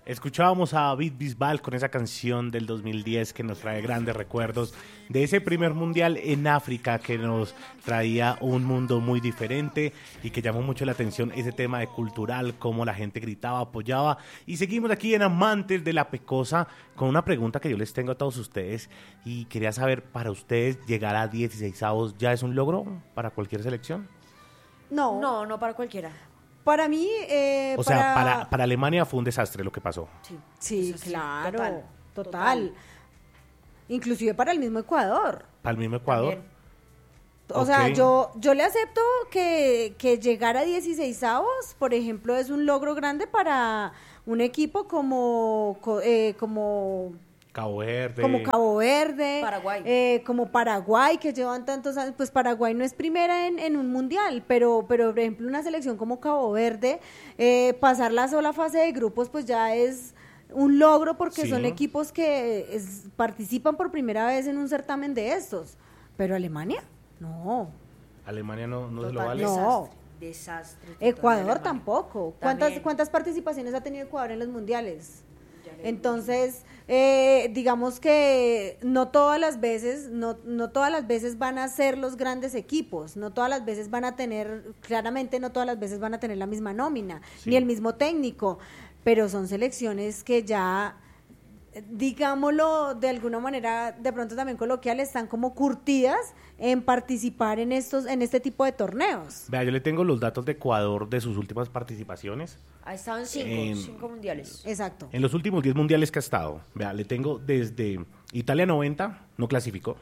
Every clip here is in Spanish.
Escuchábamos a David Bisbal con esa canción del 2010 que nos trae grandes recuerdos de ese primer mundial en África que nos traía un mundo muy diferente y que llamó mucho la atención ese tema de cultural, cómo la gente gritaba, apoyaba. Y seguimos aquí en Amantes de la Pecosa con una pregunta que yo les tengo a todos ustedes y quería saber, para ustedes llegar a 16avos ya es un logro para cualquier selección. No para cualquiera. Para mí, O sea, para Alemania fue un desastre lo que pasó. Sí, claro, total. Inclusive para el mismo Ecuador. Para el mismo Ecuador. También. O sea, yo le acepto que llegar a 16avos, por ejemplo, es un logro grande para un equipo como Cabo Verde. Como Cabo Verde, Paraguay. como Paraguay, que llevan tantos años. Pues Paraguay no es primera en un mundial, pero por ejemplo una selección como Cabo Verde, pasar la sola fase de grupos pues ya es un logro, porque son equipos que participan por primera vez en un certamen de estos. Pero Alemania, no. Alemania no se lo Total, vale. no. Desastre. Ecuador tampoco. También. ¿Cuántas participaciones ha tenido Ecuador en los mundiales? Entonces, digamos que no todas las veces van a ser los grandes equipos, no todas las veces van a tener, claramente no todas las veces van a tener la misma nómina, ni el mismo técnico, pero son selecciones que ya, digámoslo de alguna manera, de pronto también coloquial, están como curtidas en participar en este tipo de torneos. Vea, yo le tengo los datos de Ecuador de sus últimas participaciones. Ha estado en cinco mundiales. Exacto. En los últimos 10 mundiales que ha estado. Vea, le tengo desde Italia 90, no clasificó.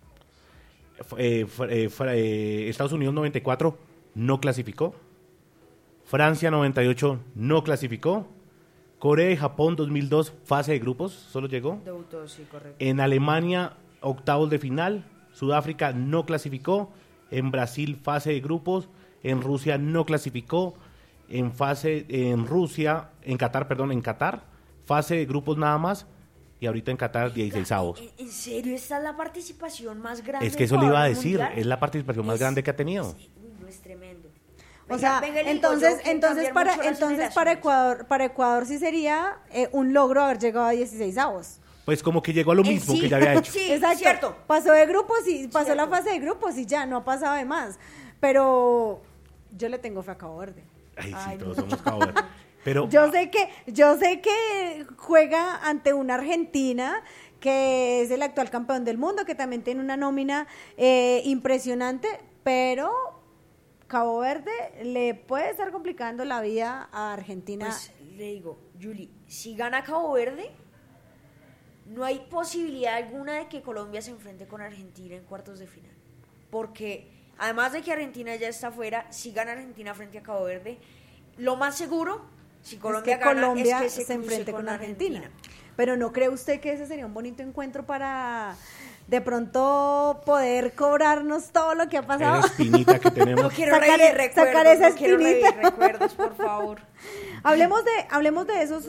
Estados Unidos 94, no clasificó. Francia 98, no clasificó. Corea y Japón 2002, fase de grupos, solo llegó. Debutó, sí, correcto. En Alemania, octavos de final. Sudáfrica no clasificó. En Brasil, fase de grupos. En Rusia no clasificó. En Qatar, fase de grupos nada más. Y ahorita en Qatar, 16avos. ¿En serio esta es la participación más grande? Es que eso le iba a del decir, mundial? es la participación más grande que ha tenido. No, es tremendo. O sea, entonces para Ecuador sí sería un logro haber llegado a 16avos. Pues como que llegó a lo mismo que ya había hecho. Sí, exacto. cierto. Pasó de grupos y pasó la fase de grupos y ya, no ha pasado de más. Pero yo le tengo fe a Cabo Verde. Ay, todos somos Cabo Verde. Pero Yo sé que juega ante una Argentina que es el actual campeón del mundo, que también tiene una nómina impresionante, pero Cabo Verde le puede estar complicando la vida a Argentina. Pues le digo, Yuli, si gana Cabo Verde, no hay posibilidad alguna de que Colombia se enfrente con Argentina en cuartos de final. Porque además de que Argentina ya está afuera, si gana Argentina frente a Cabo Verde, lo más seguro, si Colombia gana, Colombia es que se enfrente con Argentina. Pero ¿no cree usted que ese sería un bonito encuentro para de pronto poder cobrarnos todo lo que ha pasado? esa espinita que tenemos. No quiero revivir recuerdos, sacar esa no quiero revivir espinita. recuerdos, por favor. Hablemos de esos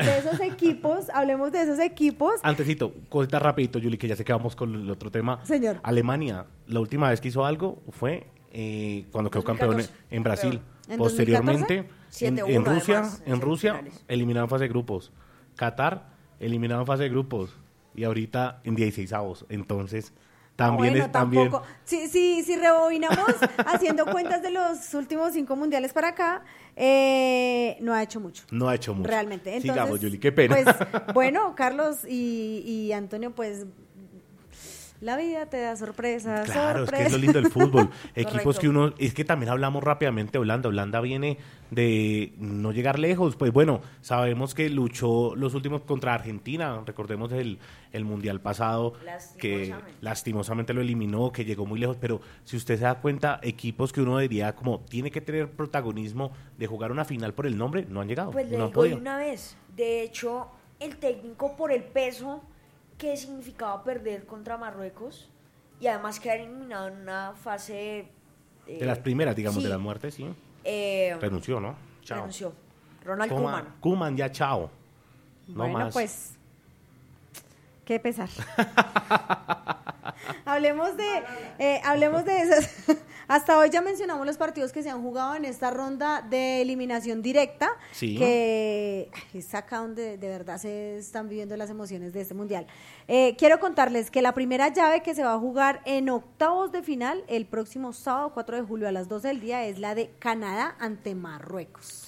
equipos. Antesito, cosita rapidito, Yuli, que ya sé que vamos con el otro tema. Señor. Alemania, la última vez que hizo algo fue cuando quedó campeón en Brasil. ¿En Posteriormente, 2014? en 7-1 Rusia, además, en Rusia semifinales. eliminaron fase de grupos. Qatar eliminaron fase de grupos. Y ahorita en 16avos. Entonces, también Bueno, es también. tampoco. Si rebobinamos haciendo cuentas de los últimos 5 mundiales para acá, no ha hecho mucho. No ha hecho mucho. Realmente. Entonces, sigamos, Yuli, qué pena. Pues, bueno, Carlos y Antonio, pues la vida te da sorpresas. Claro, es que es lo lindo del fútbol. Equipos Correcto. que uno, es que también hablamos rápidamente de Holanda. Holanda viene de no llegar lejos. Pues bueno, sabemos que luchó los últimos contra Argentina. Recordemos el mundial pasado que lastimosamente lo eliminó, que llegó muy lejos. Pero si usted se da cuenta, equipos que uno diría como tiene que tener protagonismo de jugar una final por el nombre, no han llegado. Pues le no han digo de podido. una vez, de hecho, el técnico por el peso que significaba perder contra Marruecos y además quedar eliminado en una fase De las primeras, digamos, sí. de la muerte, sí. Renunció, ¿no? Chao. renunció. Ronald Koeman. Koeman. Koeman, ya chao. No Bueno, más. pues, qué pesar. hablemos de esas. Hasta hoy ya mencionamos los partidos que se han jugado en esta ronda de eliminación directa, Sí. que es acá donde de verdad se están viviendo las emociones de este mundial. Quiero contarles que la primera llave que se va a jugar en octavos de final el próximo sábado 4 de julio a las 12 del día es la de Canadá ante Marruecos.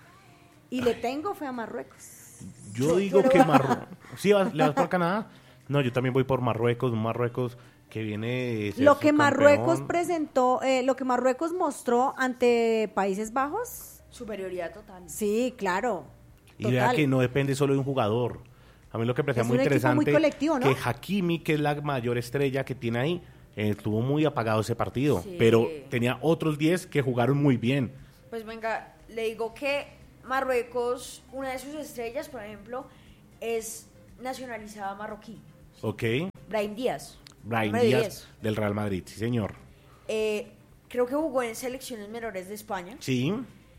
Y le tengo fe a Marruecos. Yo digo que Marruecos. ¿Sí le vas por Canadá? No, yo también voy por Marruecos. Un Marruecos que viene de ser Lo que Marruecos subcampeón. presentó, lo que Marruecos mostró ante Países Bajos, Superioridad total. sí, claro. Y vea total. que no depende solo de un jugador. A mí lo que me parecía Es muy un equipo interesante muy colectivo, ¿no? que Hakimi, que es la mayor estrella que tiene ahí, estuvo muy apagado ese partido. Sí. Pero tenía otros 10 que jugaron muy bien. Pues venga, le digo que Marruecos, una de sus estrellas, por ejemplo, es nacionalizada marroquí. ¿Ok? Brahim Díaz. Brahim Hombre de Díaz 10. del Real Madrid, sí señor. Creo que jugó en selecciones menores de España. Sí,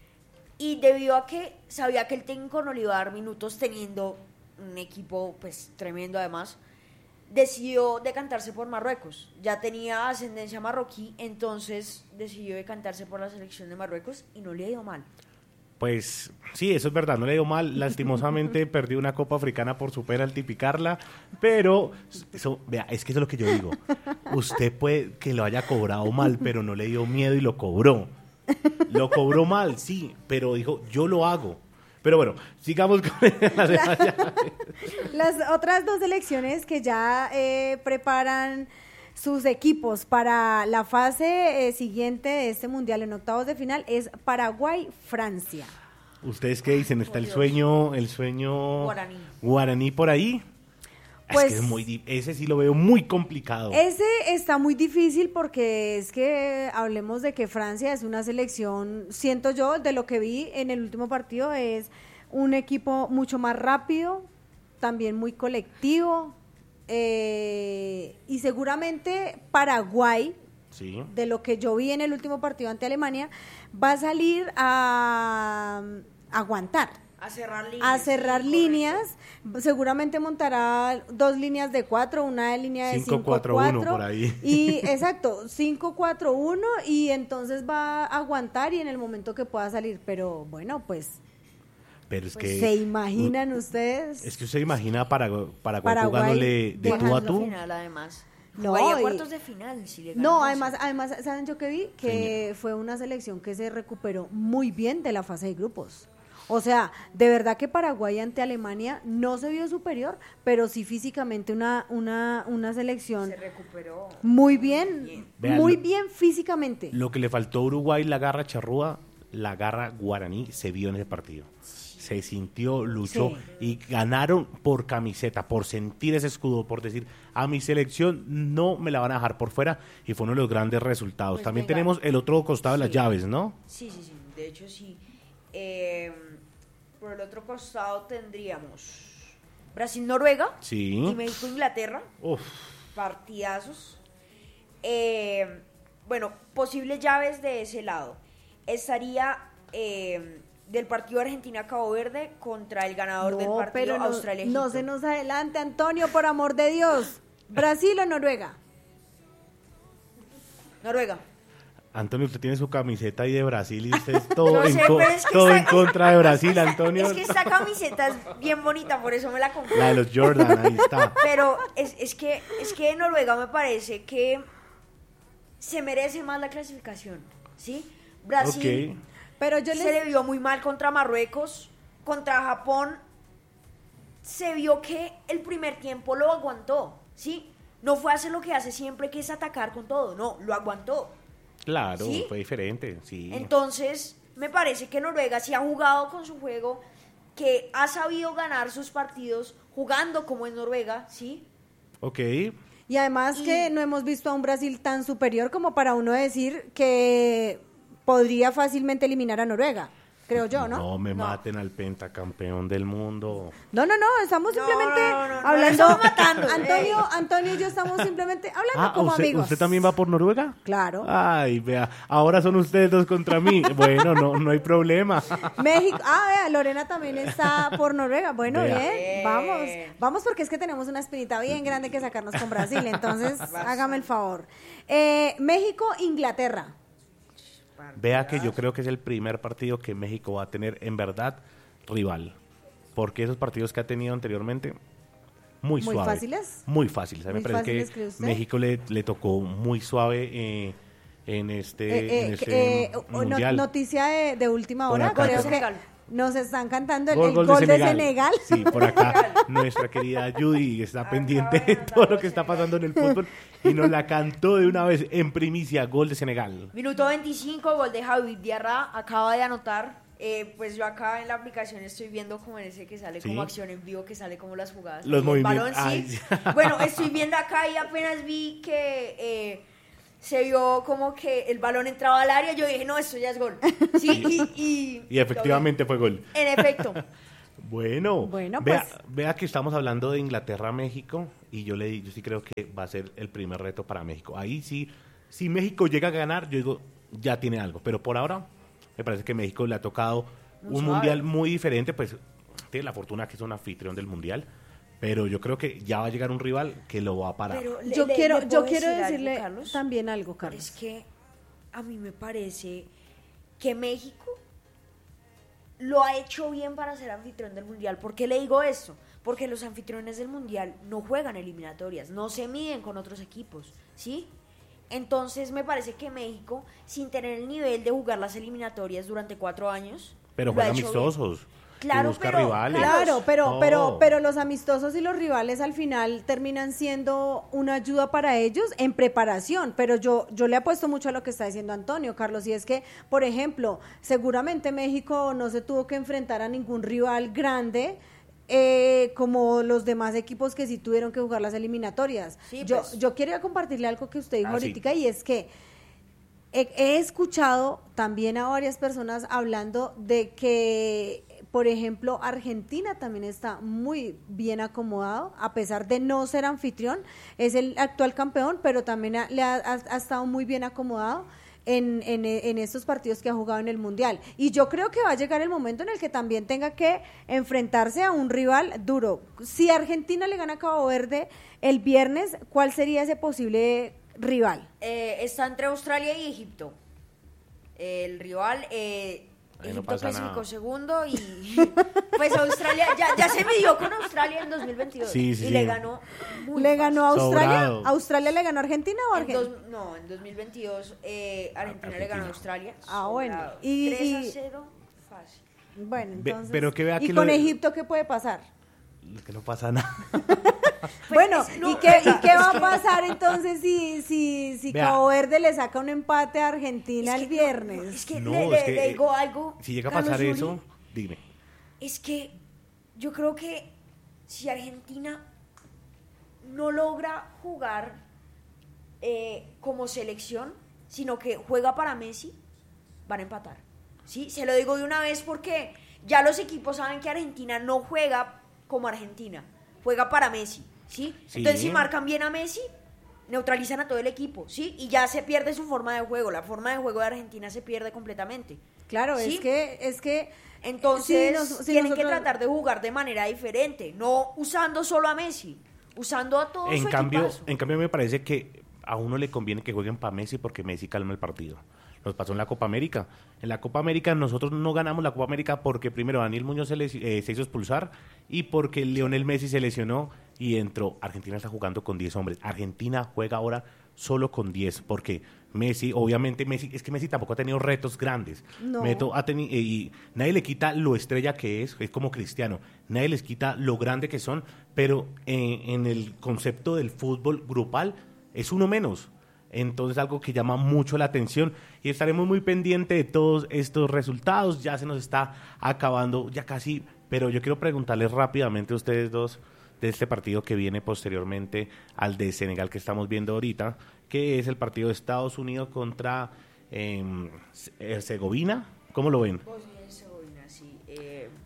Y debido a que sabía que el técnico no le iba a dar minutos teniendo un equipo pues tremendo además, decidió decantarse por Marruecos. Ya tenía ascendencia marroquí, entonces decidió decantarse por la selección de Marruecos y no le ha ido mal. pues sí, eso es verdad, no le dio mal. Lastimosamente perdió una Copa Africana por su penalti picarla, pero eso, vea, es que eso es lo que yo digo. Usted puede que lo haya cobrado mal, pero no le dio miedo y lo cobró. Lo cobró mal, sí, pero dijo, yo lo hago. Pero bueno, sigamos con las demás llaves. Las otras dos selecciones que ya preparan sus equipos para la fase siguiente de este mundial en octavos de final es Paraguay-Francia. ¿Ustedes qué dicen? ¿Está el Dios. sueño Guaraní. guaraní por ahí? Pues- es que es ese sí lo veo muy complicado. Ese está muy difícil porque es que hablemos de que Francia es una selección, siento yo, de lo que vi en el último partido, es un equipo mucho más rápido, también muy colectivo, y seguramente Paraguay, Sí. de lo que yo vi en el último partido ante Alemania, va a salir a aguantar. A cerrar líneas. A cerrar sí, líneas, seguramente montará 2 líneas de 4, una de línea de 5-4-1 5-4 por ahí. y exacto, 5-4-1 y entonces va a aguantar y en el momento que pueda salir, pero bueno, pues, Pero es pues, que ¿se imaginan ustedes? es que usted imagina a Paraguay Paraguay jugándole de tú a dejando tú. Final, además. No, Jugaría y- cuartos de final si le No, ganan además, ¿saben yo qué vi? Que fue una selección que se recuperó muy bien de la fase de grupos. O sea, de verdad que Paraguay ante Alemania no se vio superior, pero sí físicamente una selección se recuperó. muy bien, Vean, muy lo- bien físicamente. Lo que le faltó a Uruguay, la garra charrúa, la garra guaraní, se vio en ese partido. Se sintió, luchó Sí. y ganaron por camiseta, por sentir ese escudo, por decir, a mi selección no me la van a dejar por fuera y fue uno de los grandes resultados. Pues También venga. tenemos el otro costado de las Sí. llaves, ¿no? Sí, sí, sí, de hecho sí. Por el otro costado tendríamos Brasil-Noruega Sí. y México-Inglaterra, Uf, partidazos. Bueno, posibles llaves de ese lado. Estaría del partido Argentina-Cabo Verde contra el ganador del No, partido pero no, Australia-Egipto. no se nos adelante, Antonio, por amor de Dios. ¿Brasil o Noruega? Noruega. Antonio, usted tiene su camiseta ahí de Brasil y usted es todo, No sé, pero es que todo está- en contra de Brasil, Antonio. Es que esta camiseta es bien bonita, por eso me la compré. La de los Jordan, ahí está. Pero es que Noruega me parece que se merece más la clasificación, ¿sí? Brasil Ok. Pero yo se les... le vio muy mal contra Marruecos, contra Japón se vio que el primer tiempo lo aguantó, ¿sí? No fue hacer lo que hace siempre, que es atacar con todo, no, lo aguantó. Claro, ¿Sí? fue diferente, sí. Entonces, me parece que Noruega sí ha jugado con su juego, que ha sabido ganar sus partidos jugando como en Noruega, ¿sí? Ok. Y además Y- que no hemos visto a un Brasil tan superior como para uno decir que podría fácilmente eliminar a Noruega. creo yo, ¿no? No me maten al pentacampeón del mundo. No, estamos simplemente no, hablando. estamos matando. Antonio y yo estamos simplemente hablando como ¿usted, amigos. ¿usted también va por Noruega? Claro. Ay, vea, ahora son ustedes dos contra mí. Bueno, no hay problema. México, vea, Lorena también está por Noruega. Bueno, Vea. bien, vamos porque es que tenemos una espinita bien grande que sacarnos con Brasil, entonces hágame el favor. México, Inglaterra. Vea que yo creo que es el primer partido que México va a tener en verdad rival. Porque esos partidos que ha tenido anteriormente, muy suave. fáciles. Muy fáciles. A mí me Muy parece fáciles, que ¿cree usted? México le tocó muy suave en este mundial. Noticia de última Por hora, acá, creo por que acá. nos están cantando el Gol gol de Senegal. Sí, por acá nuestra querida Judy está pendiente de todo lo que está pasando en el fútbol y nos la cantó de una vez en primicia, gol de Senegal. Minuto 25, gol de Javi Diarra, acaba de anotar. Pues yo acá en la aplicación estoy viendo como en ese que sale ¿Sí? como acción en vivo, que sale como las jugadas. Los El movimientos. balón, sí. Ay. Bueno, estoy viendo acá y apenas vi que se vio como que el balón entraba al área. Yo dije, no, esto ya es gol. Sí, Y efectivamente fue gol. En efecto. Bueno, Bueno, vea que estamos hablando de Inglaterra-México y yo sí creo que va a ser el primer reto para México. Ahí sí, si México llega a ganar, yo digo, ya tiene algo. Pero por ahora, me parece que México le ha tocado Muy un suave. mundial muy diferente, pues tiene la fortuna que es un anfitrión del mundial, pero yo creo que ya va a llegar un rival que lo va a parar. Pero Yo quiero ¿le puedo decirle algo, Carlos? también algo, Carlos. Es que a mí me parece que México lo ha hecho bien para ser anfitrión del Mundial. ¿Por qué le digo esto? Porque los anfitriones del Mundial no juegan eliminatorias, no se miden con otros equipos, ¿sí? Entonces me parece que México, sin tener el nivel de jugar las eliminatorias durante 4 años... Pero lo ha juega hecho amistosos. bien. Claro, y busca pero- rivales. Claro, No. pero los amistosos y los rivales al final terminan siendo una ayuda para ellos en preparación, pero yo le apuesto mucho a lo que está diciendo Antonio, Carlos, y es que, por ejemplo, seguramente México no se tuvo que enfrentar a ningún rival grande, como los demás equipos que sí tuvieron que jugar las eliminatorias. Sí, yo pues. quería compartirle algo que usted dijo Ah, sí. ahorita, y es que he escuchado también a varias personas hablando de que, por ejemplo, Argentina también está muy bien acomodado, a pesar de no ser anfitrión, es el actual campeón, pero también ha estado muy bien acomodado en estos partidos que ha jugado en el Mundial. Y yo creo que va a llegar el momento en el que también tenga que enfrentarse a un rival duro. Si Argentina le gana a Cabo Verde el viernes, ¿cuál sería ese posible rival? Está entre Australia y Egipto. El rival, no Egipto pasa clasificó nada. segundo y pues Australia ya se midió con Australia en 2022 Sí, y sí. le ganó muy ¿Le fácil. ganó a Australia? Sobrado. ¿Australia le ganó a Argentina o En Argentina? no, en 2022 Argentina le ganó a Australia. Ah, bueno. sobrado. Y- 3-0 fácil. Bueno, Ve- entonces. pero que vea ¿Y que con lo de- Egipto qué puede pasar? Que no pasa nada. Bueno, no, ¿y qué va a pasar entonces si Vea. Cabo Verde le saca un empate a Argentina Es el que viernes? es que No, le es que, digo algo. Si llega a Carlos pasar Yuri, eso, dime. es que yo creo que si Argentina no logra jugar como selección, sino que juega para Messi, van a empatar. ¿Sí? Se lo digo de una vez porque ya los equipos saben que Argentina no juega como Argentina, juega para Messi. ¿Sí? Sí. Entonces si marcan bien a Messi, neutralizan a todo el equipo, ¿sí? Y ya se pierde su forma de juego, la forma de juego de Argentina se pierde completamente. Claro, ¿Sí? es que Entonces, si tienen que nosotros- tratar de jugar de manera diferente, no usando solo a Messi, usando a todo su equipazo. En cambio me parece que a uno le conviene que jueguen para Messi porque Messi calma el partido. Nos pasó en la Copa América. En la Copa América nosotros no ganamos la Copa América porque primero Daniel Muñoz se hizo expulsar y porque Lionel Messi se lesionó y entró. Argentina está jugando con 10 hombres. Argentina juega ahora solo con 10 porque Messi, obviamente es que Messi tampoco ha tenido retos grandes. No. Y nadie le quita lo estrella que es como Cristiano. Nadie les quita lo grande que son, pero en el concepto del fútbol grupal es uno menos. Entonces algo que llama mucho la atención y estaremos muy pendientes de todos estos resultados. Ya se nos está acabando, ya casi, pero yo quiero preguntarles rápidamente a ustedes dos de este partido que viene posteriormente al de Senegal que estamos viendo ahorita, que es el partido de Estados Unidos contra Herzegovina. ¿Cómo lo ven?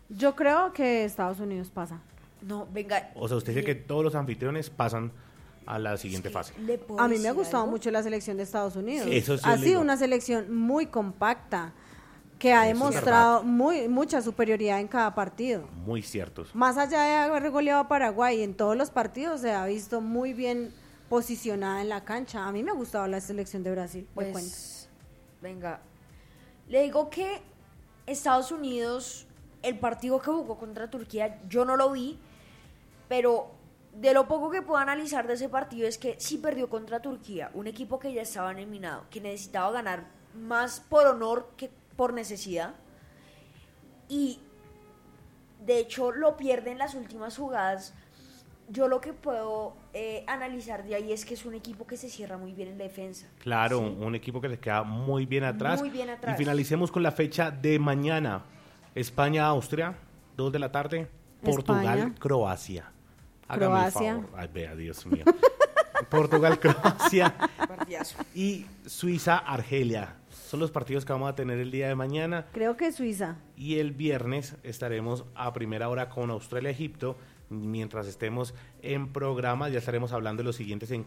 Yo creo que Estados Unidos pasa. No, venga. O sea, usted dice que todos los anfitriones pasan a la siguiente fase. A mí me ha gustado mucho la selección de Estados Unidos. Sí, eso sí ha le sido digo. una selección muy compacta, que ha Eso es demostrado mucha superioridad en cada partido. Muy ciertos. Más allá de haber goleado a Paraguay, en todos los partidos se ha visto muy bien posicionada en la cancha. A mí me ha gustado la selección de Brasil, le cuento. Pues, venga. Le digo que Estados Unidos, el partido que jugó contra Turquía, yo no lo vi, pero de lo poco que puedo analizar de ese partido es que sí perdió contra Turquía, un equipo que ya estaba eliminado, que necesitaba ganar más por honor que por necesidad. Y de hecho lo pierde en las últimas jugadas. Yo lo que puedo analizar de ahí es que es un equipo que se cierra muy bien en la defensa. Claro, ¿sí? un equipo que se queda muy bien atrás. Muy bien atrás. Y finalicemos con la fecha de mañana. España-Austria, 2 de la tarde. Portugal-Croacia. Hágame Croacia. el favor. Ay, vea, Dios mío. Portugal-Croacia Partidazo. y Suiza-Argelia. Son los partidos que vamos a tener el día de mañana. Creo que Suiza. Y el viernes estaremos a primera hora con Australia-Egipto. Mientras estemos en programa, ya estaremos hablando de los siguientes encuentros